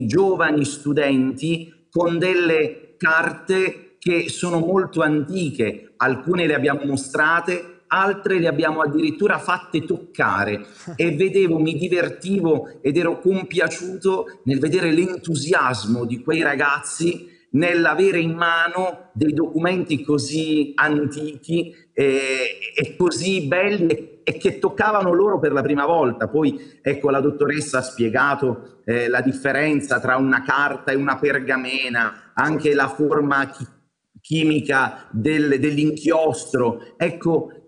giovani studenti con delle carte che sono molto antiche, alcune le abbiamo mostrate, altre le abbiamo addirittura fatte toccare e vedevo, mi divertivo ed ero compiaciuto nel vedere l'entusiasmo di quei ragazzi nell'avere in mano dei documenti così antichi e così belli e che toccavano loro per la prima volta. Poi ecco, la dottoressa ha spiegato la differenza tra una carta e una pergamena, anche la forma chimica dell'inchiostro. Ecco,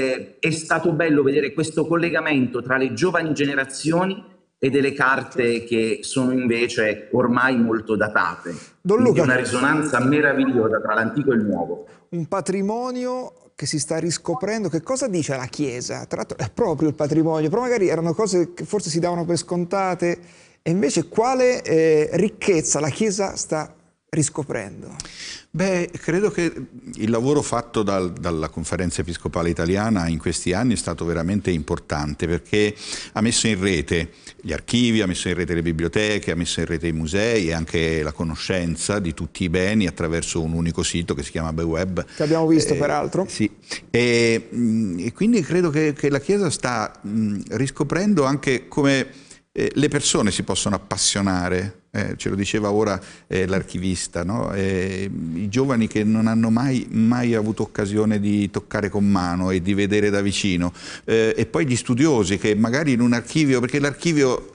è stato bello vedere questo collegamento tra le giovani generazioni e delle carte che sono invece ormai molto datate. Don Luca, una risonanza meravigliosa tra l'antico e il nuovo. Un patrimonio che si sta riscoprendo. Che cosa dice la Chiesa? Tra l'altro è proprio il patrimonio, però magari erano cose che forse si davano per scontate, e invece quale ricchezza la Chiesa sta riscoprendo? Beh, credo che il lavoro fatto dalla Conferenza Episcopale Italiana in questi anni è stato veramente importante, perché ha messo in rete gli archivi, ha messo in rete le biblioteche, ha messo in rete i musei e anche la conoscenza di tutti i beni attraverso un unico sito che si chiama BeWeb. Che abbiamo visto peraltro. Sì, e quindi credo che la Chiesa sta riscoprendo anche come le persone si possono appassionare. Ce lo diceva ora l'archivista, no? I giovani che non hanno mai avuto occasione di toccare con mano e di vedere da vicino, e poi gli studiosi che magari in un archivio, perché l'archivio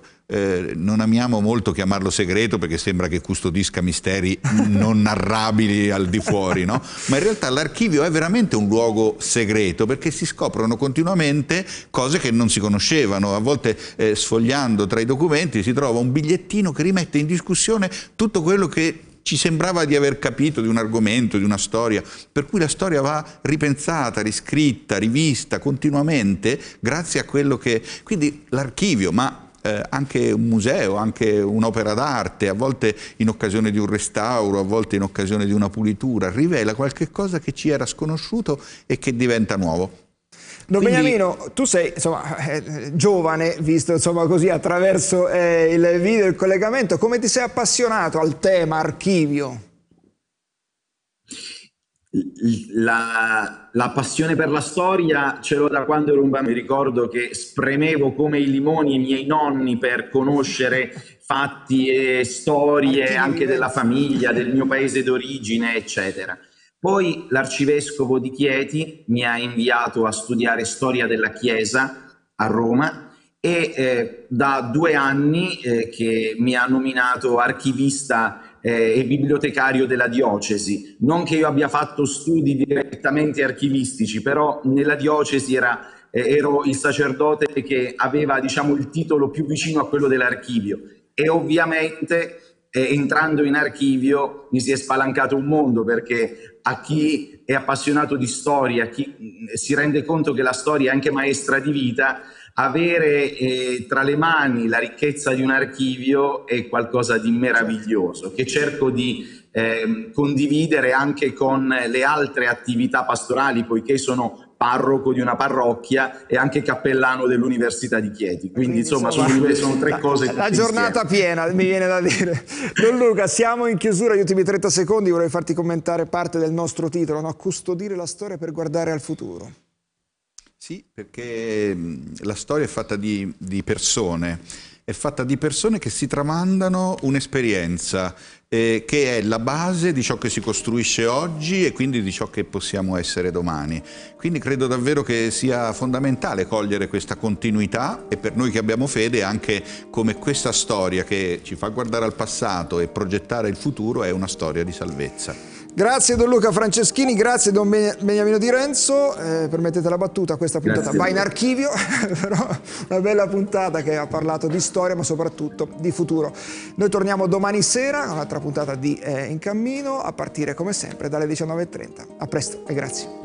non amiamo molto chiamarlo segreto perché sembra che custodisca misteri non narrabili al di fuori, no? Ma in realtà l'archivio è veramente un luogo segreto, perché si scoprono continuamente cose che non si conoscevano. A volte sfogliando tra i documenti si trova un bigliettino che rimette in discussione tutto quello che ci sembrava di aver capito di un argomento, di una storia, per cui la storia va ripensata, riscritta, rivista continuamente grazie a quello che... Quindi l'archivio, ma anche un museo, anche un'opera d'arte, a volte in occasione di un restauro, a volte in occasione di una pulitura, rivela qualche cosa che ci era sconosciuto e che diventa nuovo. Don Beniamino, tu sei giovane, visto insomma così attraverso il video, il collegamento, come ti sei appassionato al tema archivio? La passione per la storia ce l'ho da quando ero un bambino. Mi ricordo che spremevo come i limoni i miei nonni per conoscere fatti e storie anche della famiglia, del mio paese d'origine, eccetera. Poi l'arcivescovo di Chieti mi ha inviato a studiare storia della Chiesa a Roma e da 2 anni che mi ha nominato archivista e bibliotecario della diocesi. Non che io abbia fatto studi direttamente archivistici, però nella diocesi ero il sacerdote che aveva, diciamo, il titolo più vicino a quello dell'archivio, e ovviamente entrando in archivio mi si è spalancato un mondo, perché a chi è appassionato di storia, a chi si rende conto che la storia è anche maestra di vita, avere tra le mani la ricchezza di un archivio è qualcosa di meraviglioso, che cerco di condividere anche con le altre attività pastorali, poiché sono parroco di una parrocchia e anche cappellano dell'Università di Chieti. Quindi insomma sono 3 cose. La giornata piena, mi viene da dire. Don Luca, siamo in chiusura, gli ultimi 30 secondi, vorrei farti commentare parte del nostro titolo, no? Custodire la storia per guardare al futuro. Sì, perché la storia è fatta di persone, è fatta di persone che si tramandano un'esperienza che è la base di ciò che si costruisce oggi e quindi di ciò che possiamo essere domani. Quindi credo davvero che sia fondamentale cogliere questa continuità, e per noi che abbiamo fede anche come questa storia che ci fa guardare al passato e progettare il futuro è una storia di salvezza. Grazie Don Luca Franceschini, grazie Don Beniamino Di Renzo, permettete la battuta, questa puntata va in archivio, però una bella puntata che ha parlato di storia ma soprattutto di futuro. Noi torniamo domani sera, un'altra puntata di In Cammino, a partire come sempre dalle 19:30. A presto e grazie.